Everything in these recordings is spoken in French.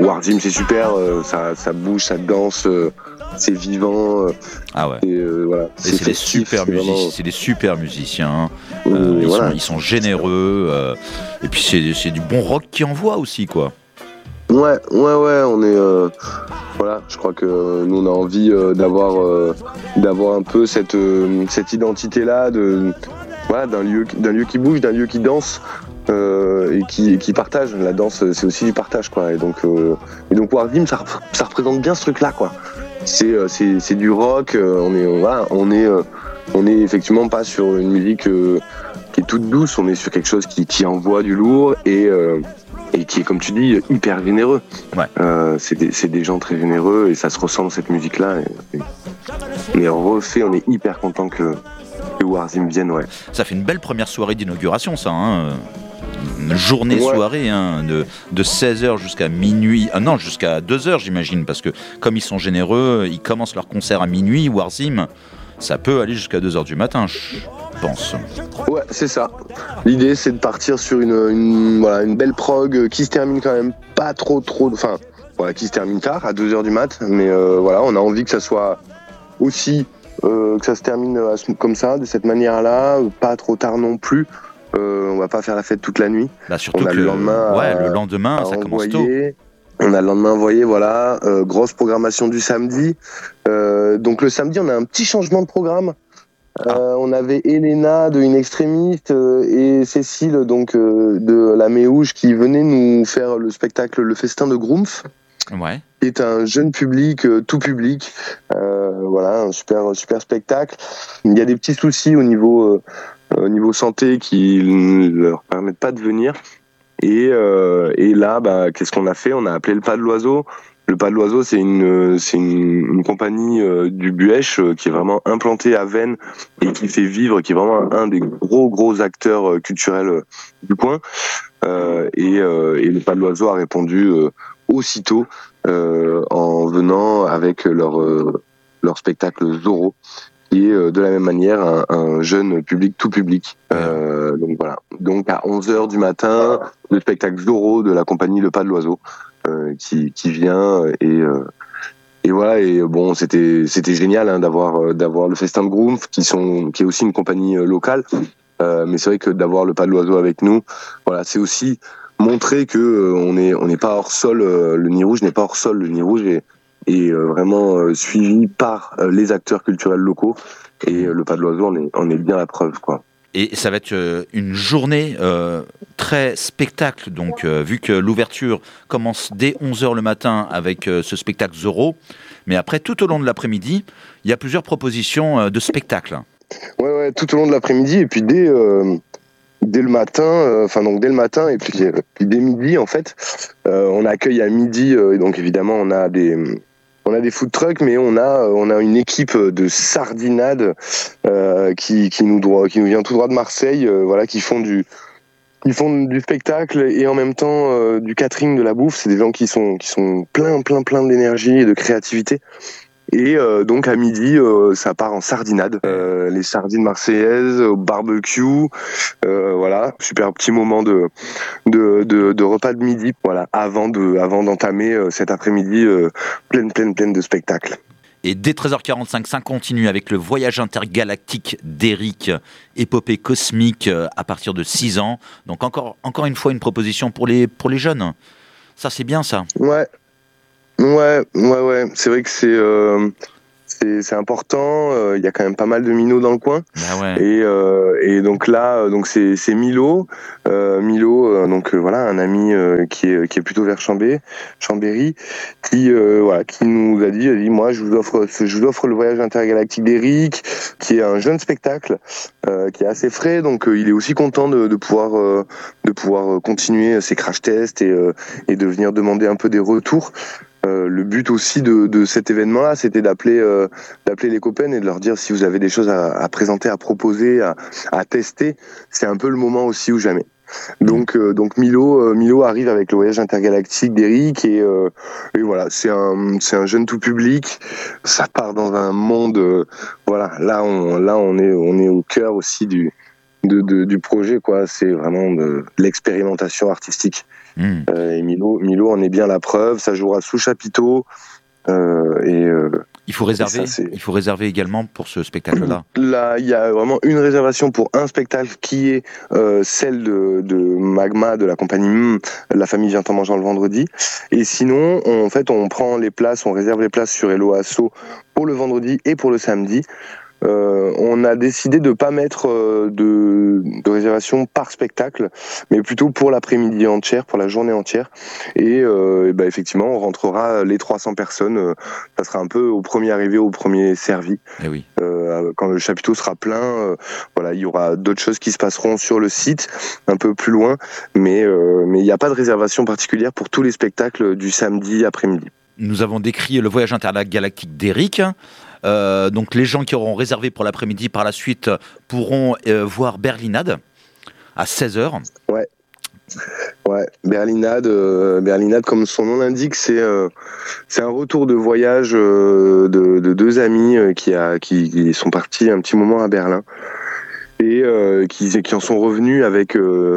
Warzim c'est super, ça bouge, ça danse, c'est vivant. Ah ouais. Voilà. C'est des super musiciens, vraiment... c'est des super musiciens. Ils sont généreux. Et puis c'est du bon rock qui envoie aussi, quoi. Ouais, on est voilà, je crois que nous on a envie d'avoir un peu cette identité là voilà, d'un lieu qui bouge, d'un lieu qui danse et qui partage. La danse c'est aussi du partage, quoi. Et donc Warzim ça représente bien ce truc là, quoi. C'est du rock, on est effectivement pas sur une musique qui est toute douce, on est sur quelque chose qui envoie du lourd et qui est, comme tu dis, hyper généreux. Ouais. C'est des gens très généreux et ça se ressent dans cette musique-là. On est refait, on est hyper content que Warzim vienne, ouais. Ça fait une belle première soirée d'inauguration, ça, hein. Une journée-soirée, hein, de 16h jusqu'à minuit, non, jusqu'à 2h j'imagine, parce que comme ils sont généreux, ils commencent leur concert à minuit. Warzim, ça peut aller jusqu'à 2h du matin, je pense. Ouais, c'est ça. L'idée, c'est de partir sur une belle prog qui se termine quand même pas trop, enfin, voilà, qui se termine tard, à 2h du mat, mais voilà, on a envie que ça soit aussi, que ça se termine comme ça, de cette manière-là, pas trop tard non plus. On va pas faire la fête toute la nuit. Bah surtout on a que le lendemain, ça commence tôt. On a le lendemain envoyé, voilà, grosse programmation du samedi. Donc le samedi, on a un petit changement de programme. On avait Elena de In Extremis et Cécile donc de la Méouge qui venaient nous faire le spectacle Le Festin de Grumpf. Ouais. Qui est un jeune public, tout public. Voilà, un super spectacle. Il y a des petits soucis au niveau santé qui ne leur permettent pas de venir. Et là, qu'est-ce qu'on a fait ? On a appelé le Pas de l'Oiseau. Le Pas de l'Oiseau, c'est une compagnie du Buech qui est vraiment implantée à Vennes et qui fait vivre, qui est vraiment un des gros acteurs culturels du coin. Et le Pas de l'Oiseau a répondu aussitôt en venant avec leur spectacle Zorro, qui est de la même manière un jeune public, tout public. Donc voilà. Donc à 11h du matin, le spectacle Zorro de la compagnie Le Pas de l'Oiseau qui vient et voilà. Et bon, c'était génial, hein, d'avoir le Festin de Grumpf qui est aussi une compagnie locale. Mais c'est vrai que d'avoir le Pas de l'Oiseau avec nous, voilà, c'est aussi montrer que on n'est pas hors sol. Le Nid Rouge n'est pas hors sol. Le Nid Rouge est vraiment suivi par les acteurs culturels locaux. Et le Pas de l'Oiseau en est bien la preuve, quoi. Et ça va être une journée très spectacle, donc vu que l'ouverture commence dès 11h le matin avec ce spectacle Zorro, mais après tout au long de l'après-midi, il y a plusieurs propositions de spectacles. Ouais, tout au long de l'après-midi et puis dès le matin, et puis dès midi en fait, on accueille à midi, et donc évidemment on a des food trucks, mais on a une équipe de sardinades qui nous vient tout droit de Marseille, voilà, qui font du spectacle et en même temps du catering, de la bouffe. C'est des gens qui sont plein d'énergie et de créativité. Et donc à midi, ça part en sardinade. Les sardines marseillaises au barbecue, voilà, super petit moment de repas de midi, voilà, avant d'entamer cet après-midi pleine de spectacles. Et dès 13h45, ça continue avec le voyage intergalactique d'Eric, épopée cosmique à partir de 6 ans. Donc encore une fois une proposition pour les jeunes. Ça c'est bien, ça. Ouais. C'est vrai que c'est important. Il y a quand même pas mal de minots dans le coin. Bah ouais. Et donc là, c'est Milo. Donc voilà, un ami qui est plutôt vers Chambéry, qui nous a dit, moi je vous offre le voyage intergalactique d'Eric, qui est un jeune spectacle qui est assez frais. Donc il est aussi content de pouvoir continuer ses crash tests et de venir demander un peu des retours. Le but aussi de cet événement-là, c'était d'appeler les copains et de leur dire si vous avez des choses à présenter, à proposer, à tester. C'est un peu le moment aussi ou jamais. Donc Milo arrive avec le voyage intergalactique d'Eric et voilà, c'est un jeune tout public. Ça part dans un monde, voilà. Là on est au cœur aussi du projet, quoi. C'est vraiment de l'expérimentation artistique. Et Milo en est bien la preuve. Ça jouera sous chapiteau. Il faut réserver également pour ce spectacle-là. Là, il y a vraiment une réservation pour un spectacle qui est celle de Magma, de la compagnie La famille vient en mangeant le vendredi. Et sinon, on prend les places, on réserve les places sur Hello Asso pour le vendredi et pour le samedi. On a décidé de pas mettre de réservation par spectacle, mais plutôt pour l'après-midi entière, pour la journée entière. Et effectivement, on rentrera les 300 personnes. Ça sera un peu au premier arrivé, au premier servi. Eh oui. Quand le chapiteau sera plein, il y aura d'autres choses qui se passeront sur le site, un peu plus loin. Mais il n'y a pas de réservation particulière pour tous les spectacles du samedi après-midi. Nous avons décrit le voyage intergalactique d'Eric. Donc les gens qui auront réservé pour l'après-midi par la suite pourront voir Berlinade à 16h. Ouais, Berlinade, comme son nom l'indique, c'est un retour de voyage de deux amis qui sont partis un petit moment à Berlin et qui en sont revenus avec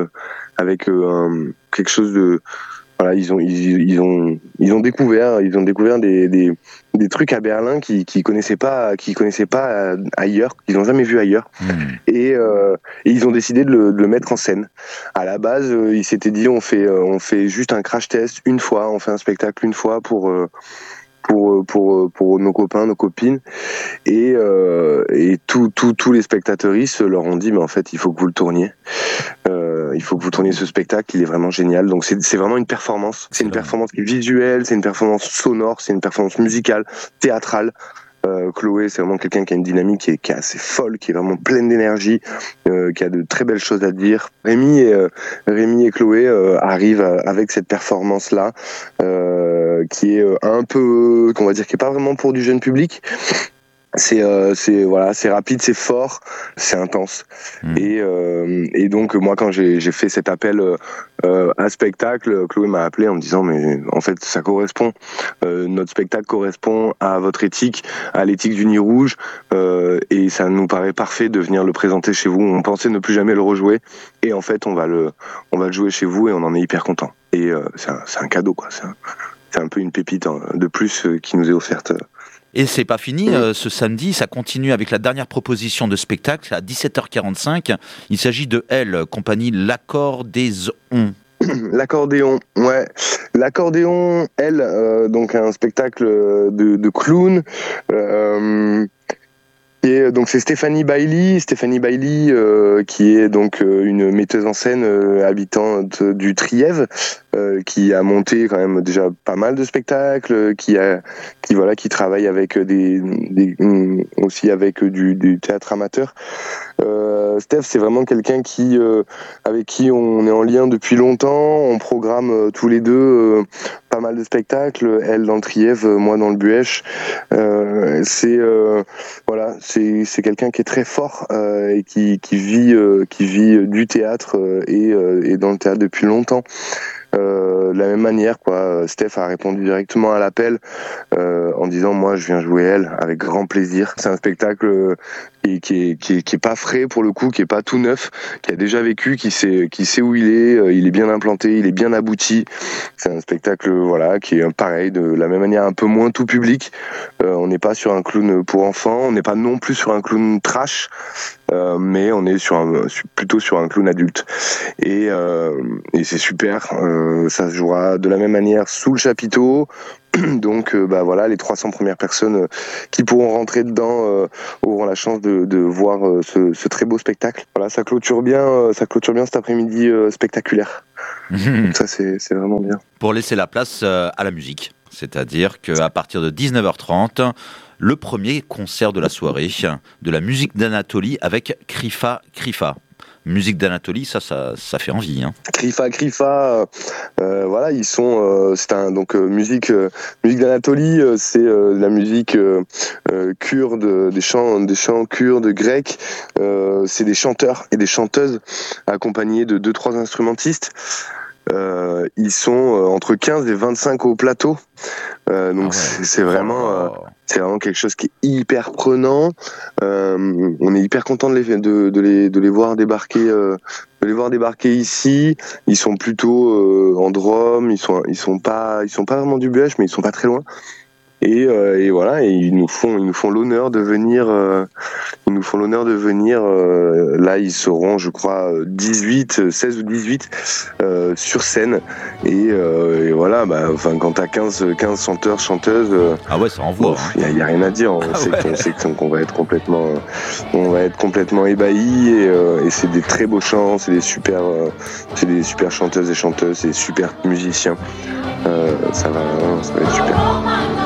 quelque chose de... Voilà, ils ont découvert des trucs à Berlin qu'ils connaissaient pas ailleurs, qu'ils n'ont jamais vu ailleurs. Et ils ont décidé de le mettre en scène. À la base, ils s'étaient dit on fait juste un crash test une fois, on fait un spectacle une fois pour nos copains, nos copines, et tous les spectateuristes leur ont dit mais en fait il faut que vous le tourniez. Il faut que vous tourniez ce spectacle, il est vraiment génial. Donc c'est vraiment une performance. C'est une performance visuelle, c'est une performance sonore, c'est une performance musicale, théâtrale. Chloé, c'est vraiment quelqu'un qui a une dynamique qui est assez folle, qui est vraiment pleine d'énergie, qui a de très belles choses à dire. Rémi et Chloé arrivent avec cette performance-là, qui est un peu, qu'on va dire, qui est pas vraiment pour du jeune public. C'est rapide, c'est fort, c'est intense. Et donc moi quand j'ai fait cet appel à spectacle, Chloé m'a appelé en me disant mais en fait ça correspond, notre spectacle correspond à votre éthique, à l'éthique du Nid Rouge, et ça nous paraît parfait de venir le présenter chez vous. On pensait ne plus jamais le rejouer et en fait on va le jouer chez vous et on en est hyper content. Et c'est un cadeau quoi, c'est un peu une pépite de plus qui nous est offerte. Et c'est pas fini, ce samedi, ça continue avec la dernière proposition de spectacle à 17h45. Il s'agit de Elle, compagnie L'Accordéon. L'accordéon, ouais. L'accordéon, Elle, donc un spectacle de clown. Donc c'est Stéphanie Bailey, qui est donc une metteuse en scène habitante du Trièves, qui a monté quand même déjà pas mal de spectacles, qui travaille avec aussi avec du théâtre amateur. Steph, c'est vraiment quelqu'un avec qui on est en lien depuis longtemps. On programme tous les deux pas mal de spectacles. Elle dans le Trièves, moi dans le Buèche. C'est quelqu'un qui est très fort et qui vit du théâtre et dans le théâtre depuis longtemps. De la même manière, Steph a répondu directement à l'appel en disant moi je viens jouer Elle avec grand plaisir. C'est un spectacle qui est pas frais pour le coup, qui est pas tout neuf, qui a déjà vécu, qui sait où il est bien implanté, il est bien abouti. C'est un spectacle qui est pareil, de la même manière un peu moins tout public. On n'est pas sur un clown pour enfants, on n'est pas non plus sur un clown trash, mais on est plutôt sur un clown adulte. Et c'est super. Ça se jouera de la même manière sous le chapiteau. Donc les 300 premières personnes qui pourront rentrer dedans auront la chance de voir ce très beau spectacle. Voilà, ça clôture bien cet après-midi spectaculaire. Donc ça c'est vraiment bien. Pour laisser la place à la musique, c'est-à-dire qu'à partir de 19h30, le premier concert de la soirée de la musique d'Anatolie avec Krifa. Musique d'Anatolie, ça fait envie. Hein. Krifa, ils sont. Musique d'Anatolie, c'est la musique kurde, des chants kurdes grecs. C'est des chanteurs et des chanteuses accompagnés de 2-3 instrumentistes. Ils sont entre 15 et 25 au plateau. Donc c'est vraiment quelque chose qui est hyper prenant. On est hyper content de les voir débarquer ici. Ils sont plutôt en drum. Ils sont pas vraiment du bush, mais ils sont pas très loin. Et voilà, et ils nous font l'honneur de venir. Là, ils seront, je crois, 16 ou 18 sur scène. Et voilà, quand t'as 15 chanteurs, chanteuses, ah ouais, ça envoie. Il y a rien à dire. On sait qu'on va être complètement ébahis. Et c'est des très beaux chants, c'est des super chanteuses et chanteuses, c'est des super musiciens. Ça va être super.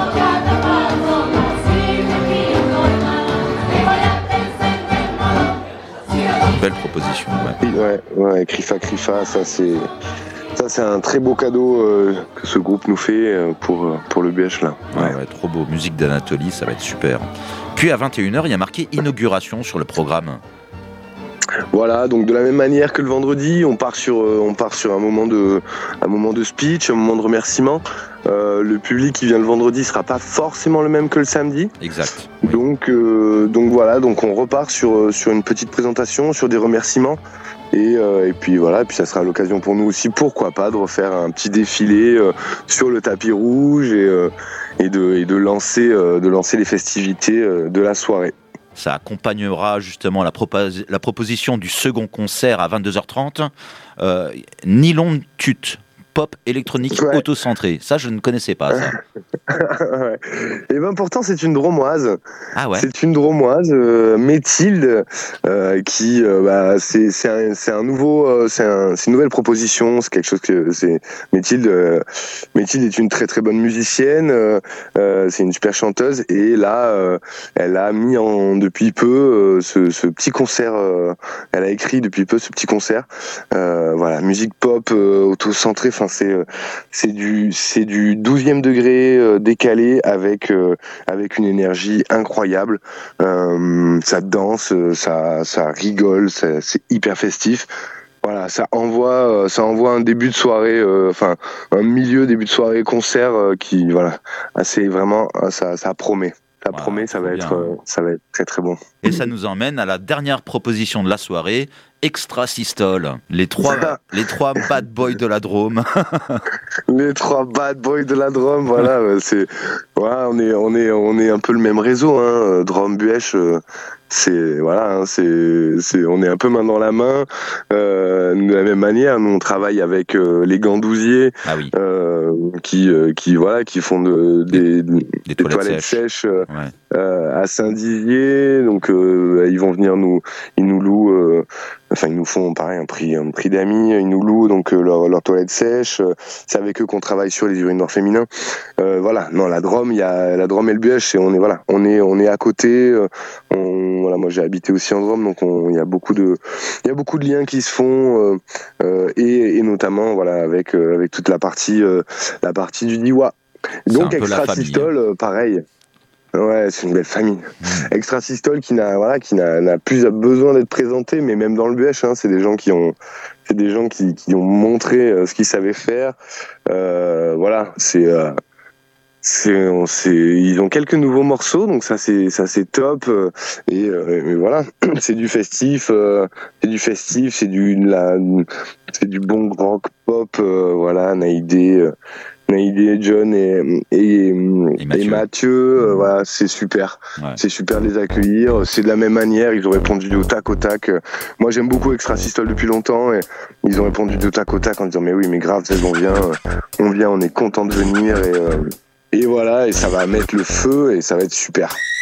Belle proposition. Ouais, Crifa, ça c'est un très beau cadeau que ce groupe nous fait pour le BH là. Ouais, trop beau. Musique d'Anatolie, ça va être super. Puis à 21h, il y a marqué inauguration sur le programme. Voilà, donc de la même manière que le vendredi, on part sur un moment de speech, un moment de remerciement. Le public qui vient le vendredi sera pas forcément le même que le samedi. Exact. Oui. Donc voilà, donc on repart sur une petite présentation, sur des remerciements. Et puis voilà, puis ça sera l'occasion pour nous aussi, pourquoi pas, de refaire un petit défilé sur le tapis rouge et de lancer les festivités de la soirée. Ça accompagnera justement la proposition du second concert à 22h30. Nylon Tut, pop électronique auto-centré. Ça, je ne connaissais pas, ça. Ouais. Et ben pourtant, c'est une dromoise. Ah ouais. C'est une dromoise, Méthilde, qui, c'est une nouvelle proposition. C'est quelque chose que Méthilde est une très très bonne musicienne. C'est une super chanteuse. Et là, elle a mis depuis peu ce petit concert. Elle a écrit depuis peu ce petit concert. Voilà, musique pop auto-centrée. Enfin, c'est du 12e degré décalé avec une énergie incroyable. Ça danse, ça rigole, c'est hyper festif. Voilà, ça envoie un début de soirée, un milieu début de soirée concert qui ça promet. Ça promet, ça va être très très bon. Et ça nous emmène à la dernière proposition de la soirée, Extrasystole. Les trois bad boys de la Drôme. Les trois bad boys de la Drôme, voilà. On est un peu le même réseau, hein. Drôme Buèche. On est un peu main dans la main. De la même manière, nous on travaille avec les Gandousiers, qui font des toilettes sèches à Saint-Dizier. Donc ils vont venir ils nous louent. Ils nous font pareil un prix d'amis. Ils nous louent donc leurs toilettes sèches. C'est avec eux qu'on travaille sur les urinoirs féminins. Voilà. Non, la Drôme, il y a la Drôme et le Buèche. On est à côté. Moi j'ai habité aussi en Drôme, donc il y a beaucoup de liens qui se font et notamment avec toute la partie du Diois. Donc Extrasystole, pareil. Ouais, c'est une belle famille. Extrasystole qui n'a plus besoin d'être présenté, mais même dans le BH, hein, c'est des gens qui ont montré ce qu'ils savaient faire. Ils ont quelques nouveaux morceaux, donc ça c'est top. Et voilà, c'est du festif, c'est du bon rock pop. Naïdé, John et Mathieu, voilà, c'est super. Ouais. C'est super de les accueillir. C'est de la même manière, ils ont répondu au tac au tac. Moi, j'aime beaucoup Extrasystole depuis longtemps et ils ont répondu au tac au tac en disant mais oui, mais grave, on vient, on est content de venir et voilà, et ça va mettre le feu et ça va être super.